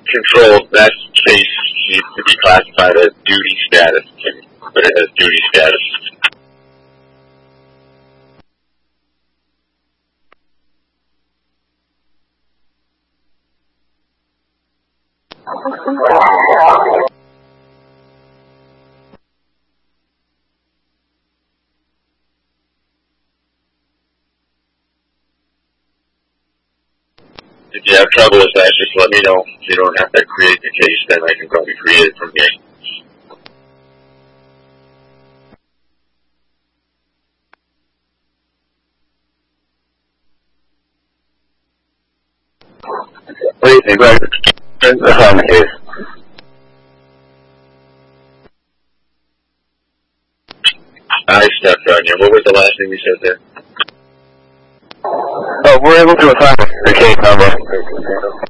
control, that case needs to be classified as duty status, but it has duty status. If you have trouble with that, just let me know. You don't have to create the case, then I can probably create it from here. What do you think, Greg? That's on the case. I stepped on you. What was the last thing you said there? Oh, we're able to assign the case number.